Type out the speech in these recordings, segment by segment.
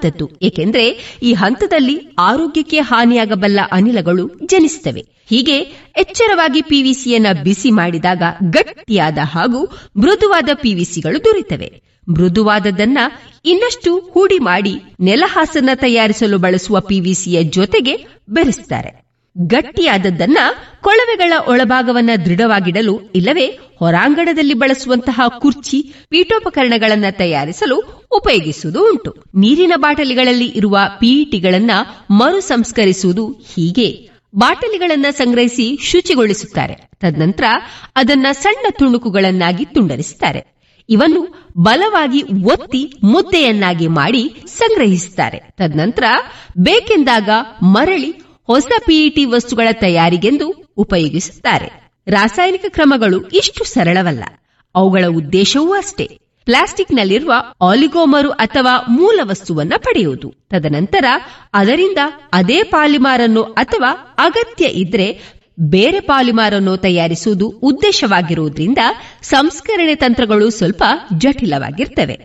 ತಪ್ಪಾದದ್ದು. ಏಕೆಂದ್ರೆ ಈ ಹಂತದಲ್ಲಿ ಆರೋಗ್ಯಕ್ಕೆ ಹಾನಿಯಾಗಬಲ್ಲ ಅನಿಲಗಳು ಜನಿಸುತ್ತವೆ. ಹೀಗೆ ಎಚ್ಚರವಾಗಿ ಪಿವಿಸಿಯನ್ನ ಬಿಸಿ ಮಾಡಿದಾಗ ಗಟ್ಟಿಯಾದ ಹಾಗೂ ಮೃದುವಾದ ಪಿವಿಸಿಗಳು ದೊರೆಯುತ್ತವೆ. ಮೃದುವಾದದನ್ನ ಇನ್ನಷ್ಟು ಹೂಡಿ ಮಾಡಿ ನೆಲಹಾಸನ್ನ ತಯಾರಿಸಲು ಬಳಸುವ ಪಿವಿಸಿಯ ಜೊತೆಗೆ ಬೆರೆಸುತ್ತಾರೆ. ಗಟ್ಟಿಯಾದದ್ದನ್ನ ಕೊಳವೆಗಳ ಒಳಭಾಗವನ್ನ ದೃಢವಾಗಿಡಲು ಇಲ್ಲವೇ ಹೊರಾಂಗಣದಲ್ಲಿ ಬಳಸುವಂತಹ ಕುರ್ಚಿ, ಪೀಠೋಪಕರಣಗಳನ್ನ ತಯಾರಿಸಲು ಉಪಯೋಗಿಸುವುದು ಉಂಟು. ನೀರಿನ ಬಾಟಲಿಗಳಲ್ಲಿ ಇರುವ ಪಿಇಟಿಗಳನ್ನ ಮರು ಸಂಸ್ಕರಿಸುವುದು ಹೀಗೆ. ಬಾಟಲಿಗಳನ್ನ ಸಂಗ್ರಹಿಸಿ ಶುಚಿಗೊಳಿಸುತ್ತಾರೆ. ತದನಂತರ ಅದನ್ನ ಸಣ್ಣ ತುಣುಕುಗಳನ್ನಾಗಿ ತುಂಡರಿಸುತ್ತಾರೆ. ಇವನ್ನು ಬಲವಾಗಿ ಒತ್ತಿ ಮುದ್ದೆಯನ್ನಾಗಿ ಮಾಡಿ ಸಂಗ್ರಹಿಸುತ್ತಾರೆ. ತದನಂತರ ಬೇಕೆಂದಾಗ ಮರಳಿ ಹೊಸ ಪಿಇಟಿ ವಸ್ತುಗಳ ತಯಾರಿಗೆಂದು ಉಪಯೋಗಿಸುತ್ತಾರೆ. ರಾಸಾಯನಿಕ ಕ್ರಮಗಳು ಇಷ್ಟು ಸರಳವಲ್ಲ. ಅವುಗಳ ಉದ್ದೇಶವೂ ಅಷ್ಟೇ. ಪ್ಲಾಸ್ಟಿಕ್ನಲ್ಲಿರುವ ಆಲಿಗೋಮರು ಅಥವಾ ಮೂಲ ವಸ್ತುವನ್ನ ಪಡೆಯುವುದು, ತದನಂತರ ಅದರಿಂದ ಅದೇ ಪಾಲಿಮಾರ್ ಅನ್ನು ಅಥವಾ ಅಗತ್ಯ ಇದ್ರೆ ಬೇರೆ ಪಾಲಿಮಾರ್ ಅನ್ನು ತಯಾರಿಸುವುದು ಉದ್ದೇಶವಾಗಿರುವುದರಿಂದ ಸಂಸ್ಕರಣೆ ತಂತ್ರಗಳು ಸ್ವಲ್ಪ ಜಟಿಲವಾಗಿರ್ತವೆ.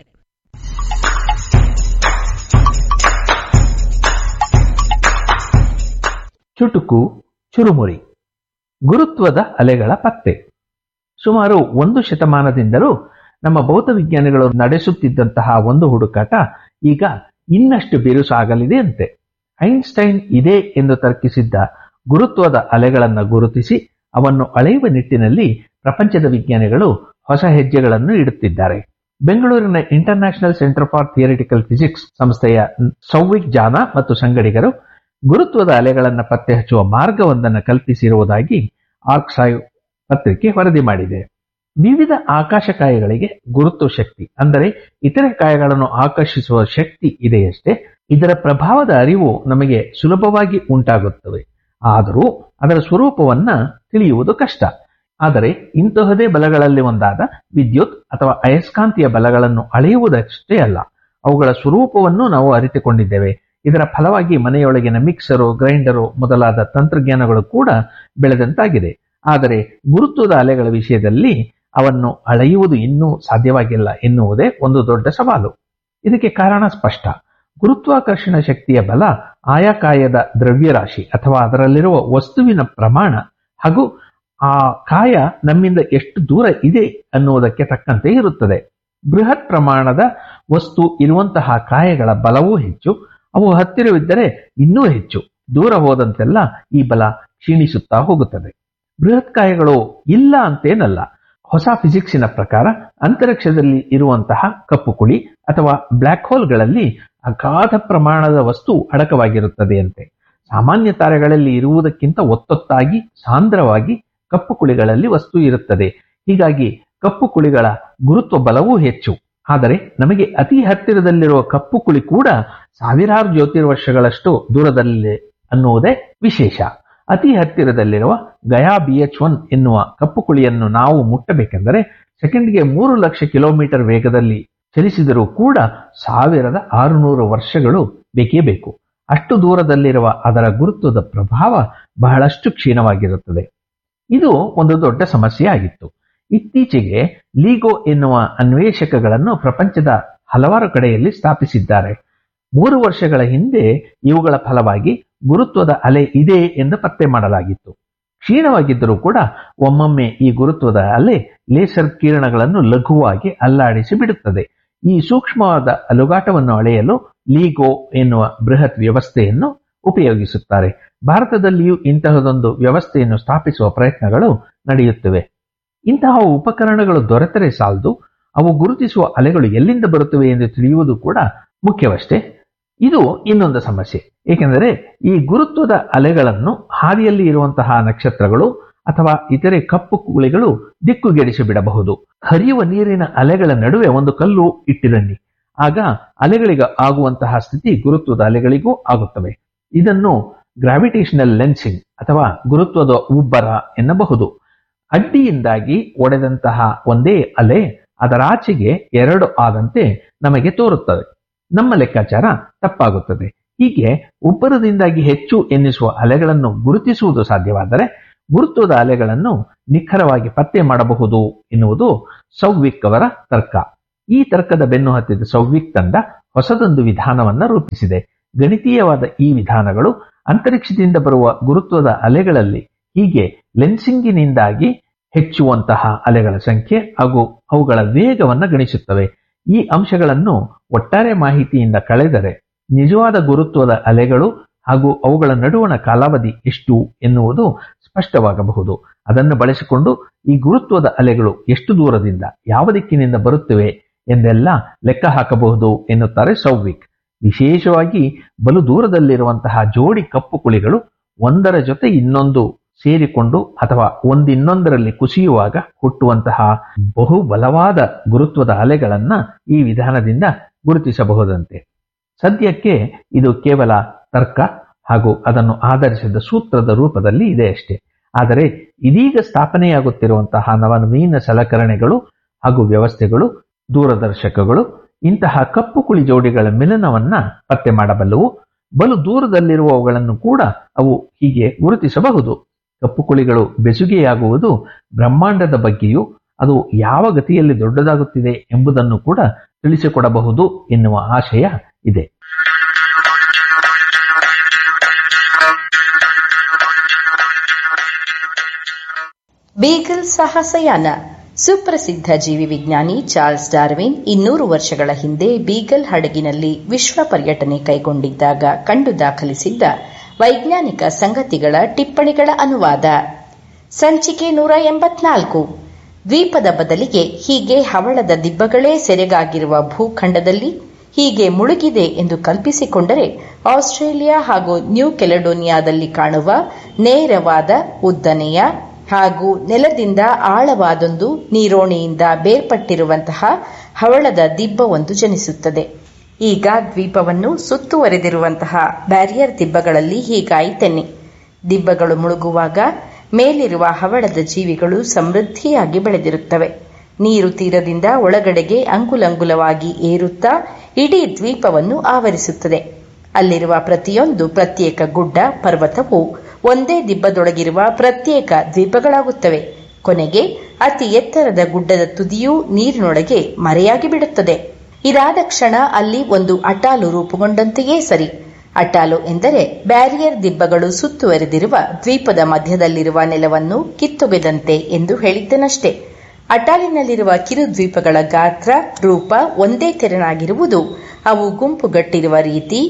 ಚುಟುಕು ಚುರುಮುರಿ. ಗುರುತ್ವದ ಅಲೆಗಳ ಪತ್ತೆ. ಸುಮಾರು 1 ಶತಮಾನದಿಂದಲೂ ನಮ್ಮ ಭೌತವಿಜ್ಞಾನಿಗಳು ನಡೆಸುತ್ತಿದ್ದಂತಹ ಒಂದು ಹುಡುಕಾಟ ಈಗ ಇನ್ನಷ್ಟು ಬಿರುಸಾಗಲಿದೆಯಂತೆ. ಐನ್ಸ್ಟೈನ್ ಇದೆ ಎಂದು ತರ್ಕಿಸಿದ್ದ ಗುರುತ್ವದ ಅಲೆಗಳನ್ನು ಗುರುತಿಸಿ ಅವನ್ನು ಅಳೆಯುವ ನಿಟ್ಟಿನಲ್ಲಿ ಪ್ರಪಂಚದ ವಿಜ್ಞಾನಿಗಳು ಹೊಸ ಹೆಜ್ಜೆಗಳನ್ನು ಇಡುತ್ತಿದ್ದಾರೆ. ಬೆಂಗಳೂರಿನ international centre for theoretical physics ಸಂಸ್ಥೆಯ ಸೌವಿಕ್ ಜಾನಾ ಮತ್ತು ಸಂಗಡಿಗರು ಗುರುತ್ವದ ಅಲೆಗಳನ್ನು ಪತ್ತೆ ಹಚ್ಚುವ ಮಾರ್ಗವೊಂದನ್ನು ಕಲ್ಪಿಸಿರುವುದಾಗಿ ಆರ್ಕ್ಸೈವ್ ಪತ್ರಿಕೆ ವರದಿ ಮಾಡಿದೆ. ವಿವಿಧ ಆಕಾಶಕಾಯಗಳಿಗೆ ಗುರುತ್ವ ಶಕ್ತಿ ಅಂದರೆ ಇತರೆ ಕಾಯಗಳನ್ನು ಆಕರ್ಷಿಸುವ ಶಕ್ತಿ ಇದೆಯಷ್ಟೇ. ಇದರ ಪ್ರಭಾವದ ಅರಿವು ನಮಗೆ ಸುಲಭವಾಗಿ ಉಂಟಾಗುತ್ತವೆ. ಆದರೂ ಅದರ ಸ್ವರೂಪವನ್ನ ತಿಳಿಯುವುದು ಕಷ್ಟ. ಆದರೆ ಇಂತಹದೇ ಬಲಗಳಲ್ಲಿ ಒಂದಾದ ವಿದ್ಯುತ್ ಅಥವಾ ಅಯಸ್ಕಾಂತೀಯ ಬಲಗಳನ್ನು ಅಳೆಯುವುದಷ್ಟೇ ಅಲ್ಲ, ಅವುಗಳ ಸ್ವರೂಪವನ್ನು ನಾವು ಅರಿತುಕೊಂಡಿದ್ದೇವೆ. ಇದರ ಫಲವಾಗಿ ಮನೆಯೊಳಗಿನ ಮಿಕ್ಸರು, ಗ್ರೈಂಡರು ಮೊದಲಾದ ತಂತ್ರಜ್ಞಾನಗಳು ಕೂಡ ಬೆಳೆದಂತಾಗಿದೆ. ಆದರೆ ಗುರುತ್ವದ ಅಲೆಗಳ ವಿಷಯದಲ್ಲಿ ಅವನ್ನು ಅಳೆಯುವುದು ಇನ್ನೂ ಸಾಧ್ಯವಾಗಿಲ್ಲ ಎನ್ನುವುದೇ ಒಂದು ದೊಡ್ಡ ಸವಾಲು. ಇದಕ್ಕೆ ಕಾರಣ ಸ್ಪಷ್ಟ. ಗುರುತ್ವಾಕರ್ಷಣ ಶಕ್ತಿಯ ಬಲ ಆಯಾಕಾಯದ ದ್ರವ್ಯರಾಶಿ ಅಥವಾ ಅದರಲ್ಲಿರುವ ವಸ್ತುವಿನ ಪ್ರಮಾಣ ಹಾಗೂ ಆ ಕಾಯ ನಮ್ಮಿಂದ ಎಷ್ಟು ದೂರ ಇದೆ ಅನ್ನುವುದಕ್ಕೆ ತಕ್ಕಂತೆ ಇರುತ್ತದೆ. ಬೃಹತ್ ಪ್ರಮಾಣದ ವಸ್ತು ಇರುವಂತಹ ಕಾಯಗಳ ಬಲವೂ ಹೆಚ್ಚು, ಅವು ಹತ್ತಿರವಿದ್ದರೆ ಇನ್ನೂ ಹೆಚ್ಚು, ದೂರ ಹೋದಂತೆಲ್ಲ ಈ ಬಲ ಕ್ಷೀಣಿಸುತ್ತಾ ಹೋಗುತ್ತದೆ. ಬೃಹತ್ ಕಾಯಗಳು ಇಲ್ಲ ಅಂತೇನಲ್ಲ. ಹೊಸ ಫಿಸಿಕ್ಸಿನ ಪ್ರಕಾರ ಅಂತರಿಕ್ಷದಲ್ಲಿ ಇರುವಂತಹ ಕಪ್ಪು ಕುಳಿ ಅಥವಾ ಬ್ಲ್ಯಾಕ್ ಹೋಲ್ಗಳಲ್ಲಿ ಅಗಾಧ ಪ್ರಮಾಣದ ವಸ್ತು ಅಡಕವಾಗಿರುತ್ತದೆಯಂತೆ. ಸಾಮಾನ್ಯ ತಾರೆಗಳಲ್ಲಿ ಇರುವುದಕ್ಕಿಂತ ಒತ್ತೊತ್ತಾಗಿ ಸಾಂದ್ರವಾಗಿ ಕಪ್ಪು ಕುಳಿಗಳಲ್ಲಿ ವಸ್ತು ಇರುತ್ತದೆ. ಹೀಗಾಗಿ ಕಪ್ಪು ಕುಳಿಗಳ ಗುರುತ್ವ ಬಲವೂ ಹೆಚ್ಚು. ಆದರೆ ನಮಗೆ ಅತಿ ಹತ್ತಿರದಲ್ಲಿರುವ ಕಪ್ಪು ಕುಳಿ ಕೂಡ ಸಾವಿರಾರು ಜ್ಯೋತಿರ್ವರ್ಷಗಳಷ್ಟು ದೂರದಲ್ಲಿದೆ ಅನ್ನುವುದೇ ವಿಶೇಷ. ಅತಿ ಹತ್ತಿರದಲ್ಲಿರುವ ಗಯಾ BH1 ಎನ್ನುವ ಕಪ್ಪು ಕುಳಿಯನ್ನು ನಾವು ಮುಟ್ಟಬೇಕೆಂದರೆ ಸೆಕೆಂಡ್ಗೆ 3 ಲಕ್ಷ ಕಿಲೋಮೀಟರ್ ವೇಗದಲ್ಲಿ ಚಲಿಸಿದರೂ ಕೂಡ 1600 ವರ್ಷಗಳು ಬೇಕೇ ಬೇಕು. ಅಷ್ಟು ದೂರದಲ್ಲಿರುವ ಅದರ ಗುರುತ್ವದ ಪ್ರಭಾವ ಬಹಳಷ್ಟು ಕ್ಷೀಣವಾಗಿರುತ್ತದೆ. ಇದು ಒಂದು ದೊಡ್ಡ ಸಮಸ್ಯೆ ಆಗಿತ್ತು. ಇತ್ತೀಚೆಗೆ ಲೀಗೋ ಎನ್ನುವ ಅನ್ವೇಷಕಗಳನ್ನು ಪ್ರಪಂಚದ ಹಲವಾರು ಕಡೆಯಲ್ಲಿ ಸ್ಥಾಪಿಸಿದ್ದಾರೆ. 3 ವರ್ಷಗಳ ಹಿಂದೆ ಇವುಗಳ ಫಲವಾಗಿ ಗುರುತ್ವದ ಅಲೆ ಇದೆ ಎಂದು ಪತ್ತೆ ಮಾಡಲಾಗಿತ್ತು. ಕ್ಷೀಣವಾಗಿದ್ದರೂ ಕೂಡ ಒಮ್ಮೊಮ್ಮೆ ಈ ಗುರುತ್ವದ ಅಲೆ ಲೇಸರ್ ಕಿರಣಗಳನ್ನು ಲಘುವಾಗಿ ಅಲ್ಲಾಡಿಸಿ ಬಿಡುತ್ತದೆ. ಈ ಸೂಕ್ಷ್ಮವಾದ ಅಲುಗಾಟವನ್ನು ಅಳೆಯಲು ಲೀಗೋ ಎನ್ನುವ ಬೃಹತ್ ವ್ಯವಸ್ಥೆಯನ್ನು ಉಪಯೋಗಿಸುತ್ತಾರೆ. ಭಾರತದಲ್ಲಿಯೂ ಇಂತಹದೊಂದು ವ್ಯವಸ್ಥೆಯನ್ನು ಸ್ಥಾಪಿಸುವ ಪ್ರಯತ್ನಗಳು ನಡೆಯುತ್ತಿವೆ. ಇಂತಹ ಉಪಕರಣಗಳು ದೊರೆತರೆ ಸಾಲದು, ಅವು ಗುರುತಿಸುವ ಅಲೆಗಳು ಎಲ್ಲಿಂದ ಬರುತ್ತವೆ ಎಂದು ತಿಳಿಯುವುದು ಕೂಡ ಮುಖ್ಯವಷ್ಟೇ. ಇದು ಇನ್ನೊಂದು ಸಮಸ್ಯೆ. ಏಕೆಂದರೆ ಈ ಗುರುತ್ವದ ಅಲೆಗಳನ್ನು ಹಾದಿಯಲ್ಲಿ ಇರುವಂತಹ ನಕ್ಷತ್ರಗಳು ಅಥವಾ ಇತರೆ ಕಪ್ಪು ಕುಳಿಗಳು ದಿಕ್ಕುಗೆಡಿಸಿ ಬಿಡಬಹುದು. ಹರಿಯುವ ನೀರಿನ ಅಲೆಗಳ ನಡುವೆ ಒಂದು ಕಲ್ಲು ಇಟ್ಟಿರನ್ನಿ, ಆಗ ಅಲೆಗಳಿಗೆ ಆಗುವಂತಹ ಸ್ಥಿತಿ ಗುರುತ್ವದ ಅಲೆಗಳಿಗೂ ಆಗುತ್ತವೆ. ಇದನ್ನು ಗ್ರಾವಿಟೇಷನಲ್ ಲೆನ್ಸಿಂಗ್ ಅಥವಾ ಗುರುತ್ವದ ಉಬ್ಬರ ಎನ್ನಬಹುದು. ಅಡ್ಡಿಯಿಂದಾಗಿ ಒಡೆದಂತಹ ಒಂದೇ ಅಲೆ ಅದರಾಚೆಗೆ 2 ಆದಂತೆ ನಮಗೆ ತೋರುತ್ತದೆ. ನಮ್ಮ ಲೆಕ್ಕಾಚಾರ ತಪ್ಪಾಗುತ್ತದೆ. ಹೀಗೆ ಉಬ್ಬರದಿಂದಾಗಿ ಹೆಚ್ಚು ಎನ್ನಿಸುವ ಅಲೆಗಳನ್ನು ಗುರುತಿಸುವುದು ಸಾಧ್ಯವಾದರೆ ಗುರುತ್ವದ ಅಲೆಗಳನ್ನು ನಿಖರವಾಗಿ ಪತ್ತೆ ಮಾಡಬಹುದು ಎನ್ನುವುದು ಸೌವಿಕ್ ಅವರ ತರ್ಕ. ಈ ತರ್ಕದ ಬೆನ್ನು ಹತ್ತಿದ ಸೌವಿಕ್ ತಂಡ ಹೊಸದೊಂದು ವಿಧಾನವನ್ನು ರೂಪಿಸಿದೆ. ಗಣಿತೀಯವಾದ ಈ ವಿಧಾನಗಳು ಅಂತರಿಕ್ಷದಿಂದ ಬರುವ ಗುರುತ್ವದ ಅಲೆಗಳಲ್ಲಿ ಹೀಗೆ ಲೆನ್ಸಿಂಗಿನಿಂದಾಗಿ ಹೆಚ್ಚುವಂತಹ ಅಲೆಗಳ ಸಂಖ್ಯೆ ಹಾಗೂ ಅವುಗಳ ವೇಗವನ್ನು ಗಣಿಸುತ್ತವೆ. ಈ ಅಂಶಗಳನ್ನು ಒಟ್ಟಾರೆ ಮಾಹಿತಿಯಿಂದ ಕಳೆದರೆ ನಿಜವಾದ ಗುರುತ್ವದ ಅಲೆಗಳು ಹಾಗೂ ಅವುಗಳ ನಡುವಣ ಕಾಲಾವಧಿ ಎಷ್ಟು ಎನ್ನುವುದು ಸ್ಪಷ್ಟವಾಗಬಹುದು. ಅದನ್ನು ಬಳಸಿಕೊಂಡು ಈ ಗುರುತ್ವದ ಅಲೆಗಳು ಎಷ್ಟು ದೂರದಿಂದ ಯಾವ ದಿಕ್ಕಿನಿಂದ ಬರುತ್ತವೆ ಎಂದೆಲ್ಲ ಲೆಕ್ಕ ಹಾಕಬಹುದು ಎನ್ನುತ್ತಾರೆ ಸೌವಿಕ್. ವಿಶೇಷವಾಗಿ ಬಲು ದೂರದಲ್ಲಿರುವಂತಹ ಜೋಡಿ ಕಪ್ಪು ಕುಳಿಗಳು ಒಂದರ ಜೊತೆ ಇನ್ನೊಂದು ಸೇರಿಕೊಂಡು ಅಥವಾ ಒಂದಿನ್ನೊಂದರಲ್ಲಿ ಕುಸಿಯುವಾಗ ಹುಟ್ಟುವಂತಹ ಬಹು ಬಲವಾದ ಗುರುತ್ವದ ಅಲೆಗಳನ್ನ ಈ ವಿಧಾನದಿಂದ ಗುರುತಿಸಬಹುದಂತೆ. ಸದ್ಯಕ್ಕೆ ಇದು ಕೇವಲ ತರ್ಕ ಹಾಗೂ ಅದನ್ನು ಆಧರಿಸಿದ ಸೂತ್ರದ ರೂಪದಲ್ಲಿ ಇದೆ ಅಷ್ಟೇ. ಆದರೆ ಇದೀಗ ಸ್ಥಾಪನೆಯಾಗುತ್ತಿರುವಂತಹ ನವನವೀನ ಸಲಕರಣೆಗಳು ಹಾಗೂ ವ್ಯವಸ್ಥೆಗಳು, ದೂರದರ್ಶಕಗಳು ಇಂತಹ ಕಪ್ಪು ಕುಳಿ ಜೋಡಿಗಳ ಮಿಲನವನ್ನ ಪತ್ತೆ ಮಾಡಬಲ್ಲವು. ಬಲು ದೂರದಲ್ಲಿರುವವುಗಳನ್ನು ಕೂಡ ಅವು ಹೀಗೆ ಗುರುತಿಸಬಹುದು. ಕಪ್ಪು ಕುಳಿಗಳು ಬೆಸುಗೆಯಾಗುವುದು ಬ್ರಹ್ಮಾಂಡದ ಬಗ್ಗೆಯೂ ಅದು ಯಾವ ಗತಿಯಲ್ಲಿ ದೊಡ್ಡದಾಗುತ್ತಿದೆ ಎಂಬುದನ್ನು ಕೂಡ ತಿಳಿಸಿಕೊಡಬಹುದು ಎನ್ನುವ ಆಶಯ ಇದೆ. ಬೀಗಲ್ ಸಾಹಸಯಾನ. ಸುಪ್ರಸಿದ್ಧ ಜೀವಿ ವಿಜ್ಞಾನಿ ಚಾರ್ಲ್ಸ್ ಡಾರ್ವಿನ್ 200 ವರ್ಷಗಳ ಹಿಂದೆ ಬೀಗಲ್ ಹಡಗಿನಲ್ಲಿ ವಿಶ್ವ ಪರ್ಯಟನೆ ಕೈಗೊಂಡಿದ್ದಾಗ ಕಂಡು ದಾಖಲಿಸಿದ್ದ ವೈಜ್ಞಾನಿಕ ಸಂಗತಿಗಳ ಟಿಪ್ಪಣಿಗಳ ಅನುವಾದ. ಸಂಚಿಕೆ 184. ದ್ವೀಪದ ಬದಲಿಗೆ ಹೀಗೆ ಹವಳದ ದಿಬ್ಬಗಳೇ ಸೆರೆಗಾಗಿರುವ ಭೂಖಂಡದಲ್ಲಿ ಹೀಗೆ ಮುಳುಗಿದೆ ಎಂದು ಕಲ್ಪಿಸಿಕೊಂಡರೆ ಆಸ್ಟ್ರೇಲಿಯಾ ಹಾಗೂ ನ್ಯೂ ಕೆಲೆಡೋನಿಯಾದಲ್ಲಿ ಕಾಣುವ ನೇರವಾದ, ಉದ್ದನೆಯ ಹಾಗೂ ನೆಲದಿಂದ ಆಳವಾದೊಂದು ನೀರೋಣಿಯಿಂದ ಬೇರ್ಪಟ್ಟಿರುವಂತಹ ಹವಳದ ದಿಬ್ಬವೊಂದು ಜನಿಸುತ್ತದೆ. ಈಗ ದ್ವೀಪವನ್ನು ಸುತ್ತುವರೆದಿರುವಂತಹ ಬ್ಯಾರಿಯರ್ ದಿಬ್ಬಗಳಲ್ಲಿ ಹೀಗಾಯಿತೆನ್ನಿ. ದಿಬ್ಬಗಳು ಮುಳುಗುವಾಗ ಮೇಲಿರುವ ಹವಳದ ಜೀವಿಗಳು ಸಮೃದ್ಧಿಯಾಗಿ ಬೆಳೆದಿರುತ್ತವೆ. ನೀರು ತೀರದಿಂದ ಒಳಗಡೆಗೆ ಅಂಗುಲಂಗುಲವಾಗಿ ಏರುತ್ತಾ ಇಡೀ ದ್ವೀಪವನ್ನು ಆವರಿಸುತ್ತದೆ. ಅಲ್ಲಿರುವ ಪ್ರತಿಯೊಂದು ಪ್ರತ್ಯೇಕ ಗುಡ್ಡ, ಪರ್ವತವು ಒಂದೇ ದಿಬ್ಬದೊಳಗಿರುವ ಪ್ರತ್ಯೇಕ ದ್ವೀಪಗಳಾಗುತ್ತವೆ. ಕೊನೆಗೆ ಅತಿ ಎತ್ತರದ ಗುಡ್ಡದ ತುದಿಯೂ ನೀರಿನೊಳಗೆ ಮರೆಯಾಗಿ ಬಿಡುತ್ತದೆ. ಇದಾದ ಕ್ಷಣ ಅಲ್ಲಿ ಒಂದು ಅಟಾಲು ರೂಪುಗೊಂಡಂತೆಯೇ ಸರಿ. ಅಟಾಲು ಎಂದರೆ ಬ್ಯಾರಿಯರ್ ದಿಬ್ಬಗಳು ಸುತ್ತುವರೆದಿರುವ ದ್ವೀಪದ ಮಧ್ಯದಲ್ಲಿರುವ ನೆಲವನ್ನು ಕಿತ್ತೊಗೆದಂತೆ ಎಂದು ಹೇಳಿದ್ದನಷ್ಟೇ. ಅಟಾಲಿನಲ್ಲಿರುವ ಕಿರು ದ್ವೀಪಗಳ ಗಾತ್ರ, ರೂಪ ಒಂದೇ ತೆರನಾಗಿರುವುದು, ಅವು ಗುಂಪುಗಟ್ಟಿರುವ ರೀತಿ,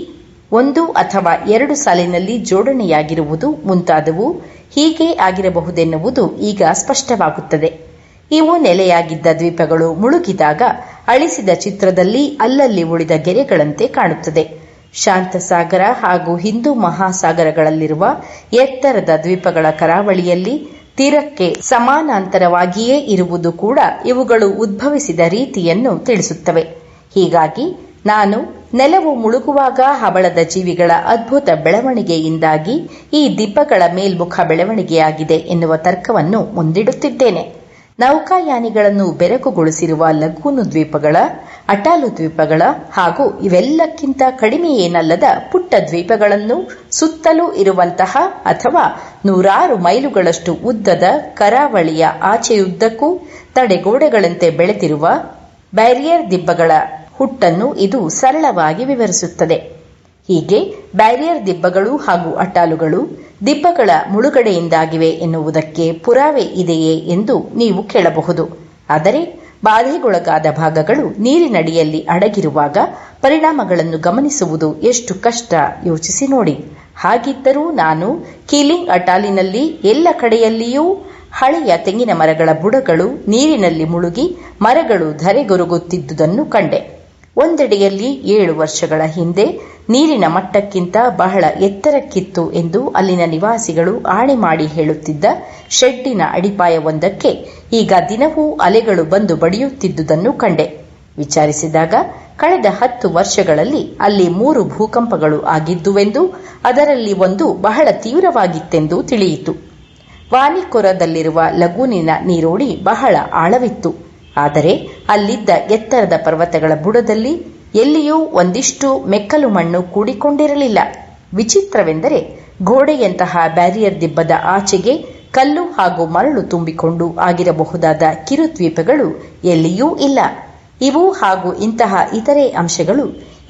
1 ಅಥವಾ 2 ಸಾಲಿನಲ್ಲಿ ಜೋಡಣೆಯಾಗಿರುವುದು ಮುಂತಾದವು ಹೀಗೆ ಆಗಿರಬಹುದೆನ್ನುವುದು ಈಗ ಸ್ಪಷ್ಟವಾಗುತ್ತದೆ. ಇವು ನೆಲೆಯಾಗಿದ್ದ ದ್ವೀಪಗಳು ಮುಳುಗಿದಾಗ ಅಳಿಸಿದ ಚಿತ್ರದಲ್ಲಿ ಅಲ್ಲಲ್ಲಿ ಉಳಿದ ಗೆರೆಗಳಂತೆ ಕಾಣುತ್ತದೆ. ಶಾಂತಸಾಗರ ಹಾಗೂ ಹಿಂದೂ ಮಹಾಸಾಗರಗಳಲ್ಲಿರುವ ಎತ್ತರದ ದ್ವೀಪಗಳ ಕರಾವಳಿಯಲ್ಲಿ ತೀರಕ್ಕೆ ಸಮಾನಾಂತರವಾಗಿಯೇ ಇರುವುದು ಕೂಡ ಇವುಗಳು ಉದ್ಭವಿಸಿದ ರೀತಿಯನ್ನು ತಿಳಿಸುತ್ತವೆ. ಹೀಗಾಗಿ ನಾನು ನೆಲವು ಮುಳುಗುವಾಗ ಹವಳದ ಜೀವಿಗಳ ಅದ್ಭುತ ಬೆಳವಣಿಗೆಯಿಂದಾಗಿ ಈ ದಿಬ್ಬಗಳ ಮೇಲ್ಮುಖ ಬೆಳವಣಿಗೆಯಾಗಿದೆ ಎನ್ನುವ ತರ್ಕವನ್ನು ಮುಂದಿಡುತ್ತಿದ್ದೇನೆ. ನೌಕಾಯಾನಿಗಳನ್ನು ಬೆರಕುಗೊಳಿಸಿರುವ ಲಗೂನು ದ್ವೀಪಗಳ, ಅಟಾಲು ದ್ವೀಪಗಳ ಹಾಗೂ ಇವೆಲ್ಲಕ್ಕಿಂತ ಕಡಿಮೆಯೇನಲ್ಲದ ಪುಟ್ಟ ದ್ವೀಪಗಳನ್ನು ಸುತ್ತಲೂ ಇರುವಂತಹ ಅಥವಾ 100 ಮೈಲುಗಳಷ್ಟು ಉದ್ದದ ಕರಾವಳಿಯ ಆಚೆಯುದ್ದಕ್ಕೂ ತಡೆಗೋಡೆಗಳಂತೆ ಬೆಳೆದಿರುವ ಬ್ಯಾರಿಯರ್ ದಿಬ್ಬಗಳ ಹುಟ್ಟನ್ನು ಇದು ಸರಳವಾಗಿ ವಿವರಿಸುತ್ತದೆ. ಹೀಗೆ ಬ್ಯಾರಿಯರ್ ದಿಬ್ಬಗಳು ಹಾಗೂ ಅಟಾಲುಗಳು ದಿಬ್ಬಗಳ ಮುಳುಗಡೆಯಿಂದಾಗಿವೆ ಎನ್ನುವುದಕ್ಕೆ ಪುರಾವೆ ಇದೆಯೇ ಎಂದು ನೀವು ಕೇಳಬಹುದು. ಆದರೆ ಬಾಧೆಗೊಳಗಾದ ಭಾಗಗಳು ನೀರಿನಡಿಯಲ್ಲಿ ಅಡಗಿರುವಾಗ ಪರಿಣಾಮಗಳನ್ನು ಗಮನಿಸುವುದು ಎಷ್ಟು ಕಷ್ಟ ಯೋಚಿಸಿ ನೋಡಿ. ಹಾಗಿದ್ದರೂ ನಾನು ಕೀಲಿಂಗ್ ಅಟಾಲಿನಲ್ಲಿ ಎಲ್ಲ ಕಡೆಯಲ್ಲಿಯೂ ಹಳೆಯ ತೆಂಗಿನ ಮರಗಳ ಬುಡಗಳು ನೀರಿನಲ್ಲಿ ಮುಳುಗಿ ಮರಗಳು ಧರೆಗೊರಗುತ್ತಿದ್ದುದನ್ನು ಕಂಡೆ. ಒಂದೆಡೆಯಲ್ಲಿ 7 ವರ್ಷಗಳ ಹಿಂದೆ ನೀರಿನ ಮಟ್ಟಕ್ಕಿಂತ ಬಹಳ ಎತ್ತರಕ್ಕಿತ್ತು ಎಂದು ಅಲ್ಲಿನ ನಿವಾಸಿಗಳು ಆಣೆ ಮಾಡಿ ಹೇಳುತ್ತಿದ್ದ ಶೆಡ್ಡಿನ ಅಡಿಪಾಯವೊಂದಕ್ಕೆ ಈಗ ದಿನವೂ ಅಲೆಗಳು ಬಂದು ಬಡಿಯುತ್ತಿದ್ದುದನ್ನು ಕಂಡೆ. ವಿಚಾರಿಸಿದಾಗ ಕಳೆದ 10 ವರ್ಷಗಳಲ್ಲಿ ಅಲ್ಲಿ 3 ಭೂಕಂಪಗಳು ಆಗಿದ್ದುವೆಂದು, ಅದರಲ್ಲಿ ಒಂದು ಬಹಳ ತೀವ್ರವಾಗಿತ್ತೆಂದು ತಿಳಿಯಿತು. ವಾನಿಕೊರದಲ್ಲಿರುವ ಲಗೂನಿನ ನೀರೋಡಿ ಬಹಳ ಆಳವಿತ್ತು. ಆದರೆ ಅಲ್ಲಿದ್ದ ಎತ್ತರದ ಪರ್ವತಗಳ ಬುಡದಲ್ಲಿ ಎಲ್ಲಿಯೂ ಒಂದಿಷ್ಟು ಮೆಕ್ಕಲು ಮಣ್ಣು ಕೂಡಿಕೊಂಡಿರಲಿಲ್ಲ. ವಿಚಿತ್ರವೆಂದರೆ ಗೋಡೆಯಂತಹ ಬ್ಯಾರಿಯರ್ ದಿಬ್ಬದ ಆಚೆಗೆ ಕಲ್ಲು ಹಾಗೂ ಮರಳು ತುಂಬಿಕೊಂಡು ಆಗಿರಬಹುದಾದ ಕಿರುದ್ವೀಪಗಳು ಎಲ್ಲಿಯೂ ಇಲ್ಲ. ಇವು ಹಾಗೂ ಇಂತಹ ಇತರೆ ಅಂಶಗಳು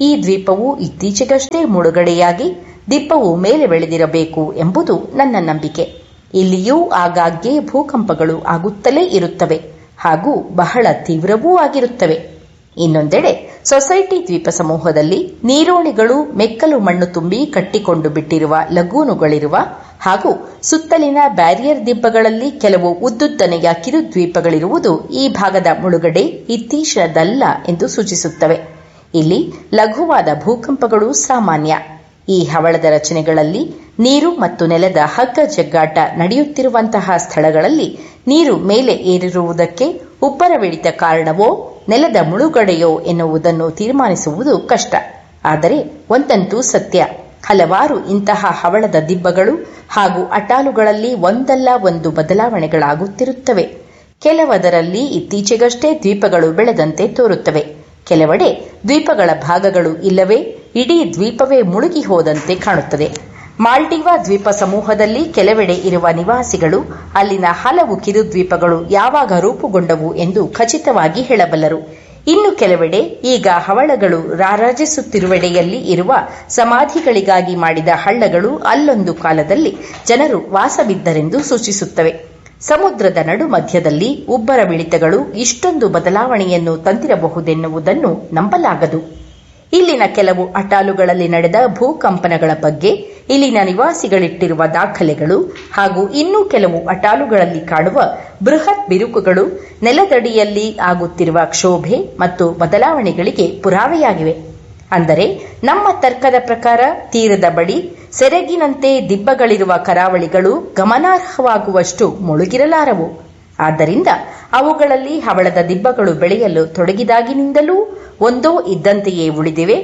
ಈ ದ್ವೀಪವು ಇತ್ತೀಚೆಗಷ್ಟೇ ಮುಳುಗಡೆಯಾಗಿ ದಿಬ್ಬವು ಮೇಲೆ ಬೆಳೆದಿರಬೇಕು ಎಂಬುದು ನನ್ನ ನಂಬಿಕೆ. ಇಲ್ಲಿಯೂ ಆಗಾಗ್ಗೆ ಭೂಕಂಪಗಳು ಆಗುತ್ತಲೇ ಇರುತ್ತವೆ ಹಾಗೂ ಬಹಳ ತೀವ್ರವೂ ಆಗಿರುತ್ತವೆ. ಇನ್ನೊಂದೆಡೆ ಸೊಸೈಟಿ ದ್ವೀಪ ಸಮೂಹದಲ್ಲಿ ನೀರೋಣಿಗಳು ಮೆಕ್ಕಲು ಮಣ್ಣು ತುಂಬಿ ಕಟ್ಟಿಕೊಂಡು ಬಿಟ್ಟಿರುವ ಲಗೂನುಗಳಿರುವ ಹಾಗೂ ಸುತ್ತಲಿನ ಬ್ಯಾರಿಯರ್ ದಿಬ್ಬಗಳಲ್ಲಿ ಕೆಲವು ಉದ್ದುದ್ದನೆಯ ಕಿರುದ್ವೀಪಗಳಿರುವುದು ಈ ಭಾಗದ ಮುಳುಗಡೆ ಇತ್ತೀಚಿನದಲ್ಲ ಎಂದು ಸೂಚಿಸುತ್ತವೆ. ಇಲ್ಲಿ ಲಘುವಾದ ಭೂಕಂಪಗಳು ಸಾಮಾನ್ಯ. ಈ ಹವಳದ ರಚನೆಗಳಲ್ಲಿ ನೀರು ಮತ್ತು ನೆಲದ ಹಗ್ಗ ಜಗ್ಗಾಟ ನಡೆಯುತ್ತಿರುವಂತಹ ಸ್ಥಳಗಳಲ್ಲಿ ನೀರು ಮೇಲೆ ಏರಿರುವುದಕ್ಕೆ ಉಬ್ಬರವಿಳಿತ ಕಾರಣವೋ ನೆಲದ ಮುಳುಗಡೆಯೋ ಎನ್ನುವುದನ್ನು ತೀರ್ಮಾನಿಸುವುದು ಕಷ್ಟ. ಆದರೆ ಒಂದಂತೂ ಸತ್ಯ, ಹಲವಾರು ಇಂತಹ ಹವಳದ ದಿಬ್ಬಗಳು ಹಾಗೂ ಅಟಾಲುಗಳಲ್ಲಿ ಒಂದಲ್ಲ ಒಂದು ಬದಲಾವಣೆಗಳಾಗುತ್ತಿರುತ್ತವೆ. ಕೆಲವದರಲ್ಲಿ ಇತ್ತೀಚೆಗಷ್ಟೇ ದ್ವೀಪಗಳು ಬೆಳೆದಂತೆ ತೋರುತ್ತವೆ. ಕೆಲವೆಡೆ ದ್ವೀಪಗಳ ಭಾಗಗಳು ಇಲ್ಲವೇ ಇಡೀ ದ್ವೀಪವೇ ಮುಳುಗಿ ಹೋದಂತೆ ಕಾಣುತ್ತದೆ. ಮಾಲ್ಡೀವಾ ದ್ವೀಪ ಸಮೂಹದಲ್ಲಿ ಕೆಲವೆಡೆ ಇರುವ ನಿವಾಸಿಗಳು ಅಲ್ಲಿನ ಹಲವು ಕಿರುದ್ವೀಪಗಳು ಯಾವಾಗ ರೂಪುಗೊಂಡವು ಎಂದು ಖಚಿತವಾಗಿ ಹೇಳಬಲ್ಲರು. ಇನ್ನು ಕೆಲವೆಡೆ ಈಗ ಹವಳಗಳು ರಾರಾಜಿಸುತ್ತಿರುವೆಡೆಯಲ್ಲಿ ಇರುವ ಸಮಾಧಿಗಳಿಗಾಗಿ ಮಾಡಿದ ಹಳ್ಳಗಳು ಅಲ್ಲೊಂದು ಕಾಲದಲ್ಲಿ ಜನರು ವಾಸವಿದ್ದರೆಂದು ಸೂಚಿಸುತ್ತವೆ. ಸಮುದ್ರದ ನಡು ಮಧ್ಯದಲ್ಲಿ ಉಬ್ಬರವಿಳಿತಗಳು ಇಷ್ಟೊಂದು ಬದಲಾವಣೆಯನ್ನು ತಂದಿರಬಹುದೆನ್ನುವುದನ್ನು ನಂಬಲಾಗದು. ಇಲ್ಲಿನ ಕೆಲವು ಅಟಾಲುಗಳಲ್ಲಿ ನಡೆದ ಭೂಕಂಪನಗಳ ಬಗ್ಗೆ ಇಲ್ಲಿನ ನಿವಾಸಿಗಳಿಟ್ಟಿರುವ ದಾಖಲೆಗಳು ಹಾಗೂ ಇನ್ನೂ ಕೆಲವು ಅಟಾಲುಗಳಲ್ಲಿ ಕಾಣುವ ಬೃಹತ್ ಬಿರುಕುಗಳು ನೆಲದಡಿಯಲ್ಲಿ ಆಗುತ್ತಿರುವ ಕ್ಷೋಭೆ ಮತ್ತು ಬದಲಾವಣೆಗಳಿಗೆ ಪುರಾವೆಯಾಗಿವೆ. ಅಂದರೆ ನಮ್ಮ ತರ್ಕದ ಪ್ರಕಾರ ತೀರದ ಬಳಿ ಸೆರಗಿನಂತೆ ದಿಬ್ಬಗಳಿರುವ ಕರಾವಳಿಗಳು ಗಮನಾರ್ಹವಾಗುವಷ್ಟು ಮುಳುಗಿರಲಾರವು. ಆದ್ದರಿಂದ ಅವುಗಳಲ್ಲಿ ಹವಳದ ದಿಬ್ಬಗಳು ಬೆಳೆಯಲು ತೊಡಗಿದಾಗಿನಿಂದಲೂ ಒಂದೋ ಇದ್ದಂತೆಯೇ ಉಳಿದಿವೆ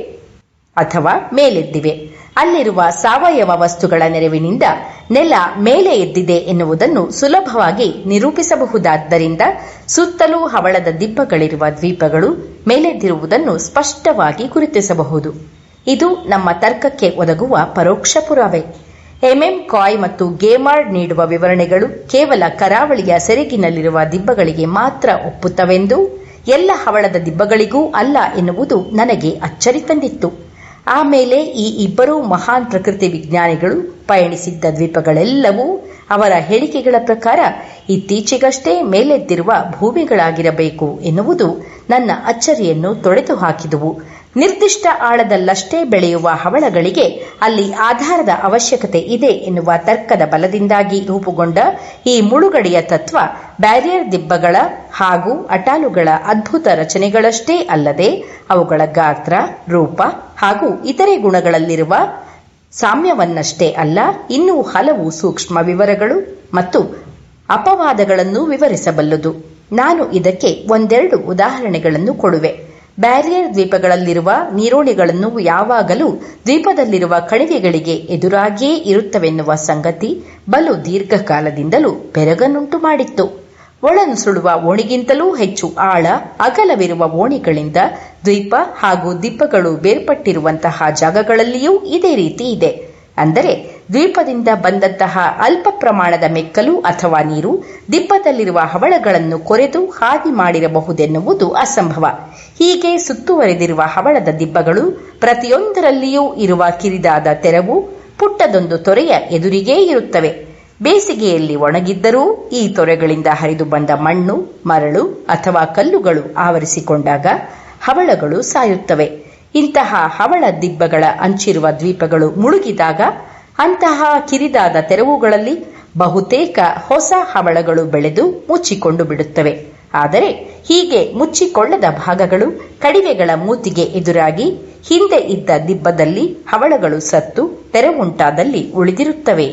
ಅಥವಾ ಮೇಲೆದ್ದಿವೆ. ಅಲ್ಲಿರುವ ಸಾವಯವ ವಸ್ತುಗಳ ನೆರವಿನಿಂದ ನೆಲ ಮೇಲೆ ಎದ್ದಿದೆ ಎನ್ನುವುದನ್ನು ಸುಲಭವಾಗಿ ನಿರೂಪಿಸಬಹುದಾದ್ದರಿಂದ ಸುತ್ತಲೂ ಹವಳದ ದಿಬ್ಬಗಳಿರುವ ದ್ವೀಪಗಳು ಮೇಲೆದ್ದಿರುವುದನ್ನು ಸ್ಪಷ್ಟವಾಗಿ ಗುರುತಿಸಬಹುದು. ಇದು ನಮ್ಮ ತರ್ಕಕ್ಕೆ ಒದಗುವ ಪರೋಕ್ಷ ಪುರಾವೆ. ಎಂಎಂ ಕಾಯ್ ಮತ್ತು ಗೇಮಾರ್ಡ್ ನೀಡುವ ವಿವರಣೆಗಳು ಕೇವಲ ಕರಾವಳಿಯ ಸೆರಗಿನಲ್ಲಿರುವ ದಿಬ್ಬಗಳಿಗೆ ಮಾತ್ರ ಒಪ್ಪುತ್ತವೆಂದು, ಎಲ್ಲ ಹವಳದ ದಿಬ್ಬಗಳಿಗೂ ಅಲ್ಲ ಎನ್ನುವುದು ನನಗೆ ಅಚ್ಚರಿ ತಂದಿತ್ತು. ಆಮೇಲೆ ಈ ಇಬ್ಬರೂ ಮಹಾನ್ ಪ್ರಕೃತಿ ವಿಜ್ಞಾನಿಗಳು ಪಯಣಿಸಿದ್ದ ದ್ವೀಪಗಳೆಲ್ಲವೂ ಅವರ ಹೇಳಿಕೆಗಳ ಪ್ರಕಾರ ಇತ್ತೀಚೆಗಷ್ಟೇ ಮೇಲೆದ್ದಿರುವ ಭೂಮಿಗಳಾಗಿರಬೇಕು ಎನ್ನುವುದು ನನ್ನ ಅಚ್ಚರಿಯನ್ನು ತೊಡೆದು ಹಾಕಿದುವು. ನಿರ್ದಿಷ್ಟ ಆಳದಲ್ಲಷ್ಟೇ ಬೆಳೆಯುವ ಹವಳಗಳಿಗೆ ಅಲ್ಲಿ ಆಧಾರದ ಅವಶ್ಯಕತೆ ಇದೆ ಎನ್ನುವ ತರ್ಕದ ಬಲದಿಂದಾಗಿ ರೂಪುಗೊಂಡ ಈ ಮುಳುಗಡೆಯ ತತ್ವ ಬ್ಯಾರಿಯರ್ ದಿಬ್ಬಗಳ ಹಾಗೂ ಅಟಾಲುಗಳ ಅದ್ಭುತ ರಚನೆಗಳಷ್ಟೇ ಅಲ್ಲದೆ ಅವುಗಳ ಗಾತ್ರ, ರೂಪ ಹಾಗೂ ಇತರೆ ಗುಣಗಳಲ್ಲಿರುವ ಸಾಮ್ಯವನ್ನಷ್ಟೇ ಅಲ್ಲ, ಇನ್ನೂ ಹಲವು ಸೂಕ್ಷ್ಮ ವಿವರಗಳು ಮತ್ತು ಅಪವಾದಗಳನ್ನು ವಿವರಿಸಬಲ್ಲದು. ನಾನು ಇದಕ್ಕೆ ಒಂದೆರಡು ಉದಾಹರಣೆಗಳನ್ನು ಕೊಡುವೆ. ಬ್ಯಾರಿಯರ್ ದ್ವೀಪಗಳಲ್ಲಿರುವ ನೀರೋಣಿಗಳನ್ನು ಯಾವಾಗಲೂ ದ್ವೀಪದಲ್ಲಿರುವ ಕಣಿವೆಗಳಿಗೆ ಎದುರಾಗಿಯೇ ಇರುತ್ತವೆನ್ನುವ ಸಂಗತಿ ಬಲು ದೀರ್ಘಕಾಲದಿಂದಲೂ ಬೆರಗನ್ನುಂಟು ಮಾಡಿತ್ತು. ಒಳನುಸುಳುವ ಓಣಿಗಿಂತಲೂ ಹೆಚ್ಚು ಆಳ, ಅಗಲವಿರುವ ಓಣಿಗಳಿಂದ ದ್ವೀಪ ಹಾಗೂ ದಿಬ್ಬಗಳು ಬೇರ್ಪಟ್ಟಿರುವಂತಹ ಜಾಗಗಳಲ್ಲಿಯೂ ಇದೇ ರೀತಿ ಇದೆ. ಅಂದರೆ ದ್ವೀಪದಿಂದ ಬಂದಂತಹ ಅಲ್ಪ ಪ್ರಮಾಣದ ಮೆಕ್ಕಲು ಅಥವಾ ನೀರು ದಿಬ್ಬದಲ್ಲಿರುವ ಹವಳಗಳನ್ನು ಕೊರೆದು ಹಾನಿ ಮಾಡಿರಬಹುದೆನ್ನುವುದು ಅಸಂಭವ. ಹೀಗೆ ಸುತ್ತುವರೆದಿರುವ ಹವಳದ ದಿಬ್ಬಗಳು ಪ್ರತಿಯೊಂದರಲ್ಲಿಯೂ ಇರುವ ಕಿರಿದಾದ ತೆರವು ಪುಟ್ಟದೊಂದು ತೊರೆಯ ಎದುರಿಗೇ ಇರುತ್ತವೆ. ಬೇಸಿಗೆಯಲ್ಲಿ ಒಣಗಿದ್ದರೂ ಈ ತೊರೆಗಳಿಂದ ಹರಿದು ಬಂದ ಮಣ್ಣು, ಮರಳು ಅಥವಾ ಕಲ್ಲುಗಳು ಆವರಿಸಿಕೊಂಡಾಗ ಹವಳಗಳು ಸಾಯುತ್ತವೆ. ಇಂತಹ ಹವಳ ದಿಬ್ಬಗಳ ಅಂಚಿರುವ ದ್ವೀಪಗಳು ಮುಳುಗಿದಾಗ ಅಂತಹ ಕಿರಿದಾದ ತೆರವುಗಳಲ್ಲಿ ಬಹುತೇಕ ಹೊಸ ಹವಳಗಳು ಬೆಳೆದು ಮುಚ್ಚಿಕೊಂಡು ಬಿಡುತ್ತವೆ. ಆದರೆ ಹೀಗೆ ಮುಚ್ಚಿಕೊಳ್ಳದ ಭಾಗಗಳು ಕಣಿವೆಗಳ ಮೂತಿಗೆ ಎದುರಾಗಿ ಹಿಂದೆ ಇದ್ದ ದಿಬ್ಬದಲ್ಲಿ ಹವಳಗಳು ಸತ್ತು ತೆರವುಂಟಾದಲ್ಲಿ ಉಳಿದಿರುತ್ತವೆ.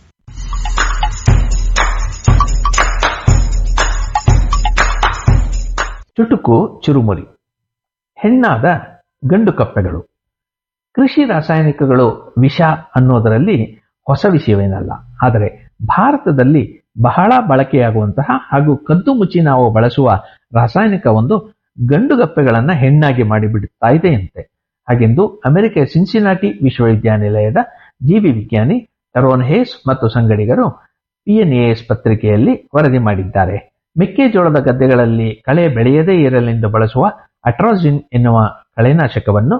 ಚುಟುಕು ಚುರುಮುರಿ. ಹೆಣ್ಣಾದ ಗಂಡು ಕಪ್ಪೆಗಳು. ಕೃಷಿ ರಾಸಾಯನಿಕಗಳು ವಿಷ ಅನ್ನೋದರಲ್ಲಿ ಹೊಸ ವಿಷಯವೇನಲ್ಲ. ಆದರೆ ಭಾರತದಲ್ಲಿ ಬಹಳ ಬಳಕೆಯಾಗುವಂತಹ ಹಾಗೂ ಕದ್ದು ಮುಚ್ಚಿ ನಾವು ಬಳಸುವ ರಾಸಾಯನಿಕ ಒಂದು ಗಂಡುಗಪ್ಪೆಗಳನ್ನು ಹೆಣ್ಣಾಗಿ ಮಾಡಿಬಿಡುತ್ತಾ ಇದೆಯಂತೆ. ಹಾಗೆಂದು ಅಮೆರಿಕೆಯ ಸಿನ್ಸಿನಾಟಿ ವಿಶ್ವವಿದ್ಯಾನಿಲಯದ ಜೀವಿ ವಿಜ್ಞಾನಿ ಟರೋನ್ ಹೇಸ್ ಮತ್ತು ಸಂಗಡಿಗರು PNAS ಪತ್ರಿಕೆಯಲ್ಲಿ ವರದಿ ಮಾಡಿದ್ದಾರೆ. ಮೆಕ್ಕೆಜೋಳದ ಗದ್ದೆಗಳಲ್ಲಿ ಕಳೆ ಬೆಳೆಯದೇ ಇರಲೆಂದು ಬಳಸುವ ಅಟ್ರಾಜಿನ್ ಎನ್ನುವ ಕಳೆನಾಶಕವನ್ನು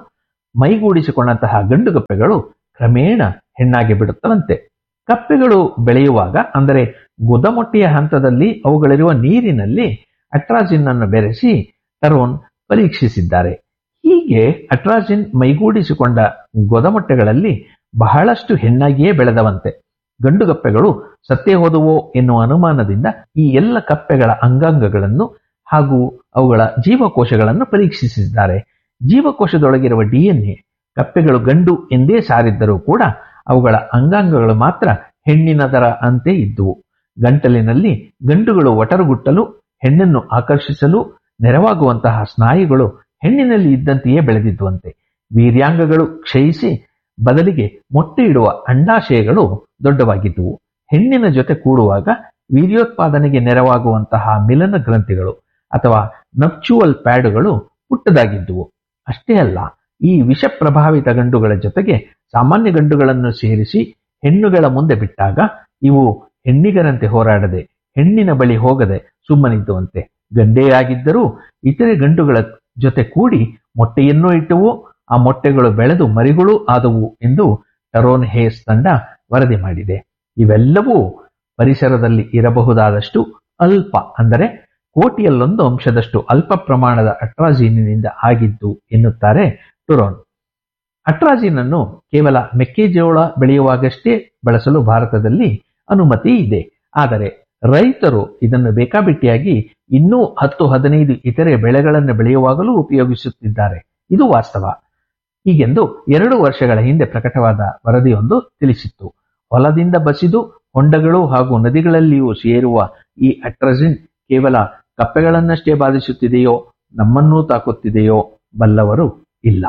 ಮೈಗೂಡಿಸಿಕೊಂಡಂತಹ ಗಂಡುಗಪ್ಪೆಗಳು ಕ್ರಮೇಣ ಹೆಣ್ಣಾಗಿ ಬಿಡುತ್ತವಂತೆ. ಕಪ್ಪೆಗಳು ಬೆಳೆಯುವಾಗ, ಅಂದರೆ ಗುದಮೊಟ್ಟೆಯ ಹಂತದಲ್ಲಿ ಅವುಗಳಿರುವ ನೀರಿನಲ್ಲಿ ಅಟ್ರಾಜಿನ್ ಅನ್ನು ಬೆರೆಸಿ ಟರೋನ್ ಪರೀಕ್ಷಿಸಿದ್ದಾರೆ. ಹೀಗೆ ಅಟ್ರಾಜಿನ್ ಮೈಗೂಡಿಸಿಕೊಂಡ ಗೊದಮೊಟ್ಟೆಗಳಲ್ಲಿ ಬಹಳಷ್ಟು ಹೆಣ್ಣಾಗಿಯೇ ಬೆಳೆದವಂತೆ. ಗಂಡುಗಪ್ಪೆಗಳು ಸತ್ತೇ ಹೋದವೋ ಎನ್ನುವ ಅನುಮಾನದಿಂದ ಈ ಎಲ್ಲ ಕಪ್ಪೆಗಳ ಅಂಗಾಂಗಗಳನ್ನು ಹಾಗೂ ಅವುಗಳ ಜೀವಕೋಶಗಳನ್ನು ಪರೀಕ್ಷಿಸಿದ್ದಾರೆ. ಜೀವಕೋಶದೊಳಗಿರುವ DNA ಕಪ್ಪೆಗಳು ಗಂಡು ಎಂದೇ ಸಾರಿದ್ದರೂ ಕೂಡ ಅವುಗಳ ಅಂಗಾಂಗಗಳು ಮಾತ್ರ ಹೆಣ್ಣಿನದರ ಅಂತೆ ಇದ್ದುವು. ಗಂಟಲಿನಲ್ಲಿ ಗಂಡುಗಳು ಒಟರುಗುಟ್ಟಲು, ಹೆಣ್ಣನ್ನು ಆಕರ್ಷಿಸಲು ನೆರವಾಗುವಂತಹ ಸ್ನಾಯುಗಳು ಹೆಣ್ಣಿನಲ್ಲಿ ಇದ್ದಂತೆಯೇ ಬೆಳೆದಿದ್ದುವಂತೆ. ವೀರ್ಯಾಂಗಗಳು ಕ್ಷಯಿಸಿ ಬದಲಿಗೆ ಮೊಟ್ಟೆ ಇಡುವ ಅಂಡಾಶಯಗಳು ದೊಡ್ಡವಾಗಿದ್ದುವು. ಹೆಣ್ಣಿನ ಜೊತೆ ಕೂಡುವಾಗ ವೀರ್ಯೋತ್ಪಾದನೆಗೆ ನೆರವಾಗುವಂತಹ ಮಿಲನ ಗ್ರಂಥಿಗಳು ಅಥವಾ ನಪ್ಚುವಲ್ ಪ್ಯಾಡುಗಳು ಪುಟ್ಟದಾಗಿದ್ದುವು. ಅಷ್ಟೇ ಅಲ್ಲ, ಈ ವಿಷ ಪ್ರಭಾವಿತ ಗಂಡುಗಳ ಜೊತೆಗೆ ಸಾಮಾನ್ಯ ಗಂಡುಗಳನ್ನು ಸೇರಿಸಿ ಹೆಣ್ಣುಗಳ ಮುಂದೆ ಬಿಟ್ಟಾಗ ಇವು ಹೆಣ್ಣಿಗರಂತೆ ಹೋರಾಡದೆ, ಹೆಣ್ಣಿನ ಬಳಿ ಹೋಗದೆ ಸುಮ್ಮನಿದ್ದುವಂತೆ. ಗಂಡೇ ಆಗಿದ್ದರೂ ಇತರೆ ಗಂಡುಗಳ ಜೊತೆ ಕೂಡಿ ಮೊಟ್ಟೆಯನ್ನೂ ಇಟ್ಟವು. ಆ ಮೊಟ್ಟೆಗಳು ಬೆಳೆದು ಮರಿಗಳೂ ಆದವು ಎಂದು ಟರೋನ್ ಹೇಸ್ ತಂಡ ವರದಿ ಮಾಡಿದೆ. ಇವೆಲ್ಲವೂ ಪರಿಸರದಲ್ಲಿ ಇರಬಹುದಾದಷ್ಟು ಅಲ್ಪ, ಅಂದರೆ ಕೋಟಿಯಲ್ಲೊಂದು ಅಂಶದಷ್ಟು ಅಲ್ಪ ಪ್ರಮಾಣದ ಅಟ್ರಾಜಿನಿಂದ ಆಗಿದ್ದು ಎನ್ನುತ್ತಾರೆ ಟುರೋನ್. ಅಟ್ರಾಜಿನ್ ಅನ್ನು ಕೇವಲ ಮೆಕ್ಕೆಜೋಳ ಬೆಳೆಯುವಾಗಷ್ಟೇ ಬಳಸಲು ಭಾರತದಲ್ಲಿ ಅನುಮತಿ ಇದೆ. ಆದರೆ ರೈತರು ಇದನ್ನು ಬೇಕಾಬಿಟ್ಟಿಯಾಗಿ ಇನ್ನೂ 10-15 ಇತರೆ ಬೆಳೆಗಳನ್ನು ಬೆಳೆಯುವಾಗಲೂ ಉಪಯೋಗಿಸುತ್ತಿದ್ದಾರೆ. ಇದು ವಾಸ್ತವ. ಹೀಗೆಂದು 2 ವರ್ಷಗಳ ಹಿಂದೆ ಪ್ರಕಟವಾದ ವರದಿಯೊಂದು ತಿಳಿಸಿತ್ತು. ಹೊಲದಿಂದ ಬಸಿದು ಹೊಂಡಗಳು ಹಾಗೂ ನದಿಗಳಲ್ಲಿಯೂ ಸೇರುವ ಈ ಅಟ್ರಾಜಿನ್ ಕೇವಲ ಕಪ್ಪೆಗಳನ್ನಷ್ಟೇ ಬಾಧಿಸುತ್ತಿದೆಯೋ, ನಮ್ಮನ್ನೂ ತಾಕುತ್ತಿದೆಯೋ ಬಲ್ಲವರು ಇಲ್ಲ.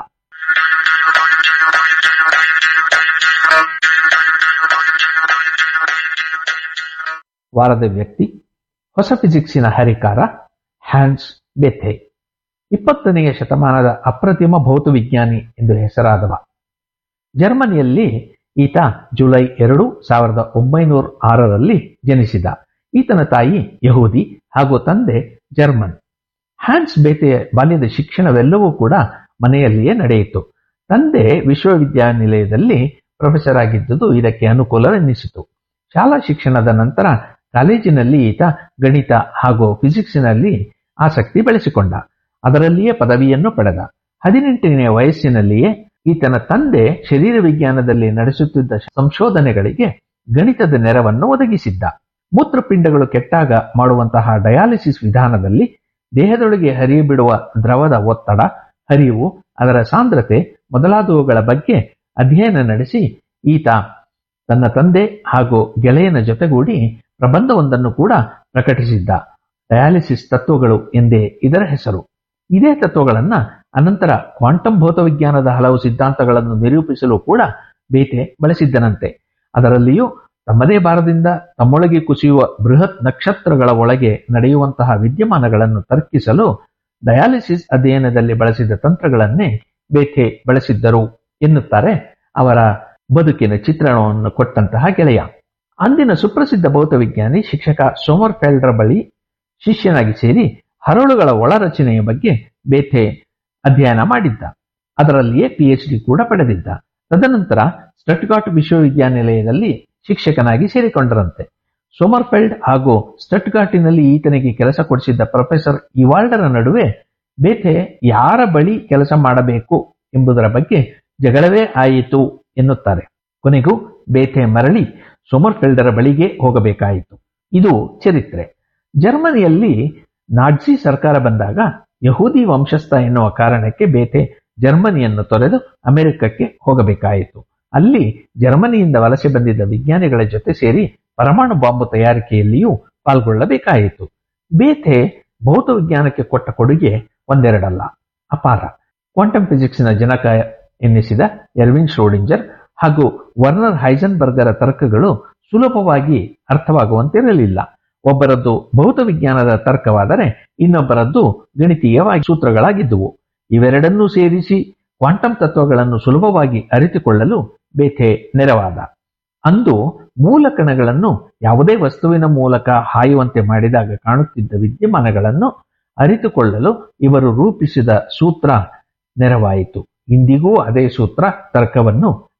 ವಾರದ ವ್ಯಕ್ತಿ ಹೊಸ ಫಿಸಿಕ್ಸಿನ ಹರಿಕಾರ ಹ್ಯಾನ್ಸ್ ಬೆಥೆ. 20ನೇ ಶತಮಾನದ ಅಪ್ರತಿಮ ಭೌತವಿಜ್ಞಾನಿ ಎಂದು ಹೆಸರಾದವ. ಜರ್ಮನಿಯಲ್ಲಿ ಈತ ಜುಲೈ 2, 1906ರಲ್ಲಿ ಜನಿಸಿದ. ಈತನ ತಾಯಿ ಯಹೂದಿ ಹಾಗೂ ತಂದೆ ಜರ್ಮನ್. ಹ್ಯಾನ್ಸ್ ಬೆಥೆಯ ಬಾಲ್ಯದ ಶಿಕ್ಷಣವೆಲ್ಲವೂ ಕೂಡ ಮನೆಯಲ್ಲಿಯೇ ನಡೆಯಿತು. ತಂದೆ ವಿಶ್ವವಿದ್ಯಾನಿಲಯದಲ್ಲಿ ಪ್ರೊಫೆಸರ್ ಆಗಿದ್ದುದು ಇದಕ್ಕೆ ಅನುಕೂಲವೆನ್ನಿಸಿತು. ಶಾಲಾ ಶಿಕ್ಷಣದ ನಂತರ ಕಾಲೇಜಿನಲ್ಲಿ ಈತ ಗಣಿತ ಹಾಗೂ ಫಿಸಿಕ್ಸಿನಲ್ಲಿ ಆಸಕ್ತಿ ಬೆಳೆಸಿಕೊಂಡ. ಅದರಲ್ಲಿಯೇ ಪದವಿಯನ್ನು ಪಡೆದ. 18ನೇ ವಯಸ್ಸಿನಲ್ಲಿಯೇ ಈತನ ತಂದೆ ಶರೀರ ವಿಜ್ಞಾನದಲ್ಲಿ ನಡೆಸುತ್ತಿದ್ದ ಸಂಶೋಧನೆಗಳಿಗೆ ಗಣಿತದ ನೆರವನ್ನು ಒದಗಿಸಿದ್ದ. ಮೂತ್ರಪಿಂಡಗಳು ಕೆಟ್ಟಾಗ ಮಾಡುವಂತಹ ಡಯಾಲಿಸಿಸ್ ವಿಧಾನದಲ್ಲಿ ದೇಹದೊಳಗೆ ಹರಿಬಿಡುವ ದ್ರವದ ಒತ್ತಡ, ಹರಿವು, ಅದರ ಸಾಂದ್ರತೆ ಮೊದಲಾದವುಗಳ ಬಗ್ಗೆ ಅಧ್ಯಯನ ನಡೆಸಿ ಈತ ತನ್ನ ತಂದೆ ಹಾಗೂ ಗೆಳೆಯನ ಜೊತೆಗೂಡಿ ಪ್ರಬಂಧವೊಂದನ್ನು ಕೂಡ ಪ್ರಕಟಿಸಿದ್ದ. ಡಯಾಲಿಸಿಸ್ ತತ್ವಗಳು ಎಂದೇ ಇದರ ಹೆಸರು. ಇದೇ ತತ್ವಗಳನ್ನು ಅನಂತರ ಕ್ವಾಂಟಮ್ ಭೌತವಿಜ್ಞಾನದ ಹಲವು ಸಿದ್ಧಾಂತಗಳನ್ನು ನಿರೂಪಿಸಲು ಕೂಡ ಬೇಥೆ ಬಳಸಿದ್ದನಂತೆ. ಅದರಲ್ಲಿಯೂ ತಮ್ಮದೇ ಭಾರದಿಂದ ತಮ್ಮೊಳಗೆ ಕುಸಿಯುವ ಬೃಹತ್ ನಕ್ಷತ್ರಗಳ ಒಳಗೆ ನಡೆಯುವಂತಹ ವಿದ್ಯಮಾನಗಳನ್ನು ತರ್ಕಿಸಲು ಡಯಾಲಿಸಿಸ್ ಅಧ್ಯಯನದಲ್ಲಿ ಬಳಸಿದ ತಂತ್ರಗಳನ್ನೇ ಬೇಥೆ ಬಳಸಿದ್ದರು ಎನ್ನುತ್ತಾರೆ ಅವರ ಬದುಕಿನ ಚಿತ್ರಣವನ್ನು ಕೊಟ್ಟಂತಹ ಗೆಳೆಯ. ಅಂದಿನ ಸುಪ್ರಸಿದ್ಧ ಭೌತವಿಜ್ಞಾನಿ ಶಿಕ್ಷಕ ಸೋಮರ್ಫೆಲ್ಡರ ಬಳಿ ಶಿಷ್ಯನಾಗಿ ಸೇರಿ ಹರಳುಗಳ ಒಳರಚನೆಯ ಬಗ್ಗೆ ಬೇಥೆ ಅಧ್ಯಯನ ಮಾಡಿದ್ದ. ಅದರಲ್ಲಿಯೇ PhD ಕೂಡ ಪಡೆದಿದ್ದ. ತದನಂತರ ಸ್ಟಟ್ಗಾರ್ಟ್ ವಿಶ್ವವಿದ್ಯಾನಿಲಯದಲ್ಲಿ ಶಿಕ್ಷಕನಾಗಿ ಸೇರಿಕೊಂಡರಂತೆ. ಸೋಮರ್ಫೆಲ್ಡ್ ಹಾಗೂ ಸ್ಟಟ್ಗಾರ್ಟಿನಲ್ಲಿ ಈತನಿಗೆ ಕೆಲಸ ಕೊಡಿಸಿದ್ದ ಪ್ರೊಫೆಸರ್ ಇವಾಲ್ಡರ ನಡುವೆ ಬೇಥೆ ಯಾರ ಬಳಿ ಕೆಲಸ ಮಾಡಬೇಕು ಎಂಬುದರ ಬಗ್ಗೆ ಜಗಳವೇ ಆಯಿತು ಎನ್ನುತ್ತಾರೆ. ಕೊನೆಗೂ ಬೇಥೆ ಮರಳಿ ಸೋಮರ್ಫೆಲ್ಡರ ಬಳಿಗೆ ಹೋಗಬೇಕಾಯಿತು. ಇದು ಚರಿತ್ರೆ. ಜರ್ಮನಿಯಲ್ಲಿ ನಾಟ್ಸಿ ಸರ್ಕಾರ ಬಂದಾಗ ಯಹೂದಿ ವಂಶಸ್ಥ ಎನ್ನುವ ಕಾರಣಕ್ಕೆ ಬೇಥೆ ಜರ್ಮನಿಯನ್ನು ತೊರೆದು ಅಮೆರಿಕಕ್ಕೆ ಹೋಗಬೇಕಾಯಿತು. ಅಲ್ಲಿ ಜರ್ಮನಿಯಿಂದ ವಲಸೆ ಬಂದಿದ್ದ ವಿಜ್ಞಾನಿಗಳ ಜೊತೆ ಸೇರಿ ಪರಮಾಣು ಬಾಂಬು ತಯಾರಿಕೆಯಲ್ಲಿಯೂ ಪಾಲ್ಗೊಳ್ಳಬೇಕಾಯಿತು. ಬೇಥೆ ಭೌತವಿಜ್ಞಾನಕ್ಕೆ ಕೊಟ್ಟ ಕೊಡುಗೆ ಒಂದೆರಡಲ್ಲ, ಅಪಾರ. ಕ್ವಾಂಟಮ್ ಫಿಸಿಕ್ಸ್ನ ಜನಕ ಎನ್ನಿಸಿದ ಎರ್ವಿನ್ ಶ್ರೋಡಿಂಜರ್ ಹಾಗೂ ವರ್ನರ್ ಹೈಸನ್ಬರ್ಗರ ತರ್ಕಗಳು ಸುಲಭವಾಗಿ ಅರ್ಥವಾಗುವಂತಿರಲಿಲ್ಲ. ಒಬ್ಬರದ್ದು ಭೌತವಿಜ್ಞಾನದ ತರ್ಕವಾದರೆ ಇನ್ನೊಬ್ಬರದ್ದು ಗಣಿತೀಯವಾಗಿ ಸೂತ್ರಗಳಾಗಿದ್ದುವು. ಇವೆರಡನ್ನೂ ಸೇರಿಸಿ ಕ್ವಾಂಟಮ್ ತತ್ವಗಳನ್ನು ಸುಲಭವಾಗಿ ಅರಿತುಕೊಳ್ಳಲು ಬೇಥೆ ನೆರವಾದ. ಅಂದು ಮೂಲ ಕಣಗಳನ್ನು ಯಾವುದೇ ವಸ್ತುವಿನ ಮೂಲಕ ಹಾಯುವಂತೆ ಮಾಡಿದಾಗ ಕಾಣುತ್ತಿದ್ದ ವಿದ್ಯಮಾನಗಳನ್ನು ಅರಿತುಕೊಳ್ಳಲು ಇವರು ರೂಪಿಸಿದ ಸೂತ್ರ ನೆರವಾಯಿತು. ಇಂದಿಗೂ ಅದೇ ಸೂತ್ರ ತರ್ಕವನ್ನು